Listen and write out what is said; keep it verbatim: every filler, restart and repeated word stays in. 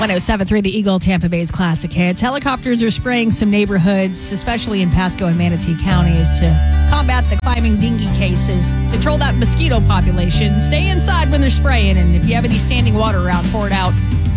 oh seven point three The Eagle, Tampa Bay's classic hits. Helicopters are spraying some neighborhoods, especially in Pasco and Manatee counties, to combat the climbing dinghy cases. Control that mosquito population. Stay inside when they're spraying, and if you have any standing water around, pour it out.